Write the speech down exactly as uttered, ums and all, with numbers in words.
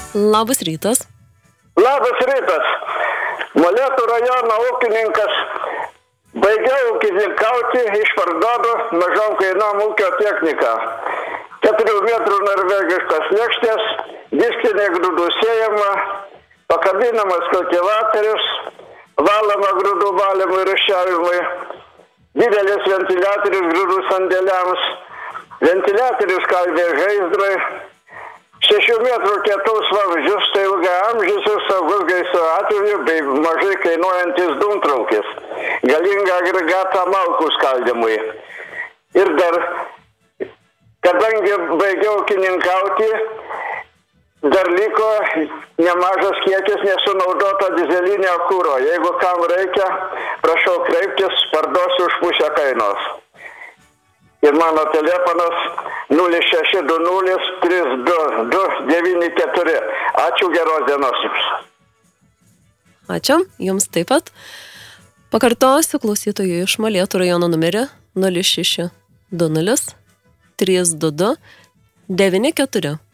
Labas rytas. Labas rytas. Molėtų rajono ūkininkas. Baigiau ūkininkauti, išparduodu mažom kainom ūkio techniką. keturių metrų norvegiškas lėkštės, diskinė grūdų sėjama, pakabinamas kultivatorius, valoma grūdų valymui ir rūšiavimui, didelis ventiliatorius grūdų sandėliams, ventiliatorius kalvės žaizdrai, šešių metrų kietus vamzdžius, tai ilgaamžis ir saugus gaisro atveju bei mažai kainuojantis dūmtraukis, galingą agregatą malkų skaldymui. Ir dar, kadangi baigiau ūkininkauti, dar liko nemažas kiekis nesunaudoto dyzelinio kuro. Jeigu kam reikia, prašau kreiptis, parduosiu už pusę kainos. Ir mano telefonas nulis šeši du nulis trys du du devyni keturi. Ačiū, geros dienos jums. Ačiū, jums taip pat. Pakartosiu klausytojų iš Molėtų rajono numerį nulis šeši du nulis trys du du devyni keturi.